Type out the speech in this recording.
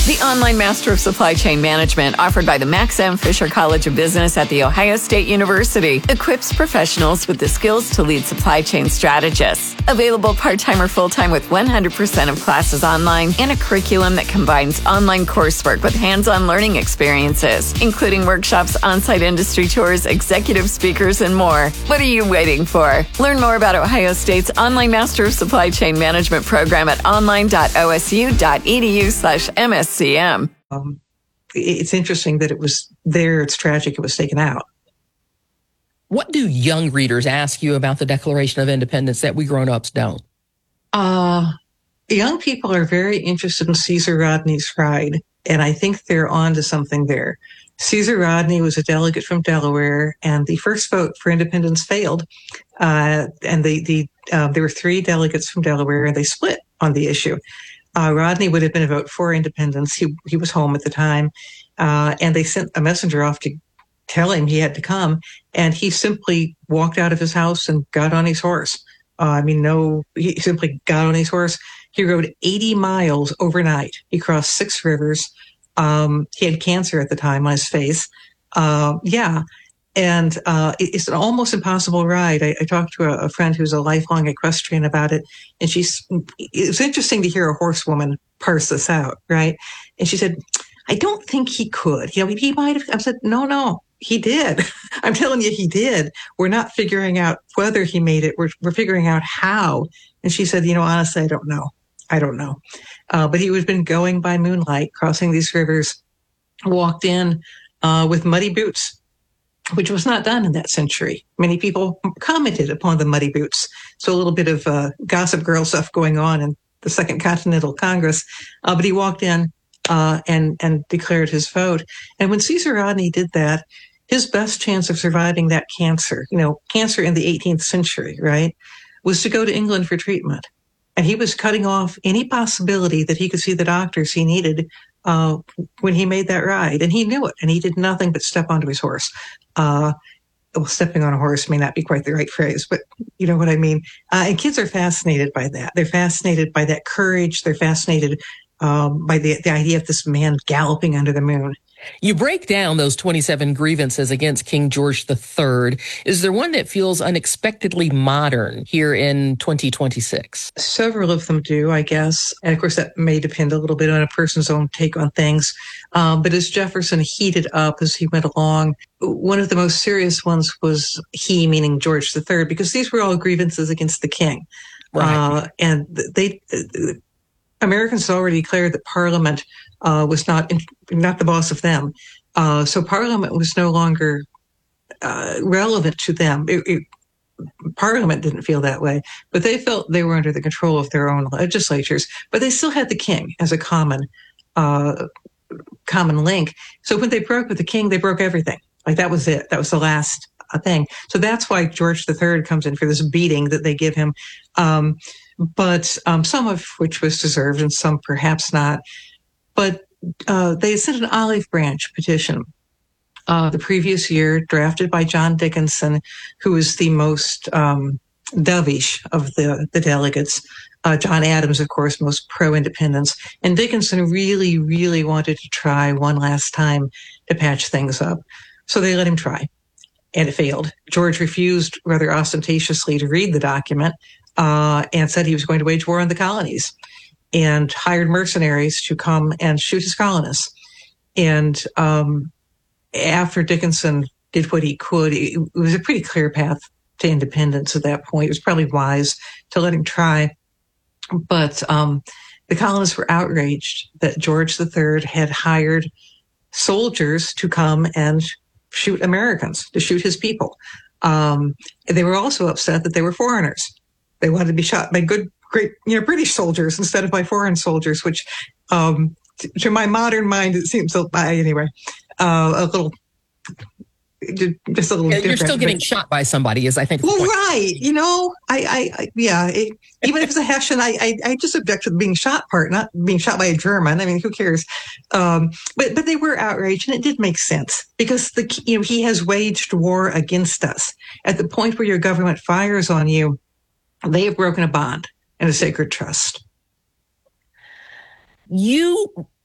The online Master of Supply Chain Management offered by the Max M. Fisher College of Business at The Ohio State University equips professionals with the skills to lead supply chain strategists. Available part-time or full-time with 100% of classes online and a curriculum that combines online coursework with hands-on learning experiences, including workshops, on-site industry tours, executive speakers, and more. What are you waiting for? Learn more about Ohio State's online Master of Supply Chain Management program at online.osu.edu/MSCM. It's interesting that it was there. It's tragic it was taken out. What do young readers ask you about the Declaration of Independence that we grown-ups don't? Young people are very interested in Caesar Rodney's ride, and I think they're on to something there. Caesar Rodney was a delegate from Delaware, and the first vote for independence failed. And there were 3 delegates from Delaware, and they split on the issue. Rodney would have been a vote for independence. He was home at the time, and they sent a messenger off to tell him he had to come, and he simply walked out of his house and got on his horse. He simply got on his horse. He rode 80 miles overnight. He crossed 6 rivers. He had cancer at the time on his face. And it's an almost impossible ride. I talked to a friend who's a lifelong equestrian about it, and it's interesting to hear a horsewoman parse this out, right? And she said, I don't think he could. He might have. I said, no, he did. I'm telling you, he did. We're not figuring out whether he made it. We're figuring out how. And she said, honestly, I don't know. But he had been going by moonlight, crossing these rivers, walked in with muddy boots, which was not done in that century. Many people commented upon the muddy boots. So a little bit of Gossip Girl stuff going on in the Second Continental Congress. But he walked in and declared his vote. And when Caesar Rodney did that, his best chance of surviving that cancer in the 18th century, right, was to go to England for treatment. And he was cutting off any possibility that he could see the doctors he needed when he made that ride. And he knew it. And he did nothing but step onto his horse. Stepping on a horse may not be quite the right phrase, but you know what I mean. And kids are fascinated by that. They're fascinated by that courage. They're fascinated by the idea of this man galloping under the moon. You break down those 27 grievances against King George III. Is there one that feels unexpectedly modern here in 2026? Several of them do, I guess. And of course, that may depend a little bit on a person's own take on things. But as Jefferson heated up as he went along, one of the most serious ones was he, meaning George III, because these were all grievances against the king. Right. And Americans had already declared that Parliament was not the boss of them. So Parliament was no longer relevant to them. Parliament didn't feel that way, but they felt they were under the control of their own legislatures. But they still had the king as a common link. So when they broke with the king, they broke everything. Like that was it. That was the last thing. So that's why George III comes in for this beating that they give him. But some of which was deserved and some perhaps not. But they sent an olive branch petition the previous year, drafted by John Dickinson, who was the most dovish of the delegates. John Adams, of course, most pro-independence. And Dickinson really, really wanted to try one last time to patch things up. So they let him try. And it failed. George refused rather ostentatiously to read the document and said he was going to wage war on the colonies, and hired mercenaries to come and shoot his colonists. And after Dickinson did what he could, it was a pretty clear path to independence at that point. It was probably wise to let him try. But the colonists were outraged that George III had hired soldiers to come and shoot Americans, to shoot his people. They were also upset that they were foreigners. They wanted to be shot by great, British soldiers instead of by foreign soldiers, which, to my modern mind, it seems anyway, a little, just a little different. You're still getting shot by somebody, is I think. Well, right. Even if it's a Hessian, I just object to the being shot part, not being shot by a German. I mean, who cares? But they were outraged, and it did make sense because he has waged war against us. At the point where your government fires on you, they have broken a bond and a sacred trust. You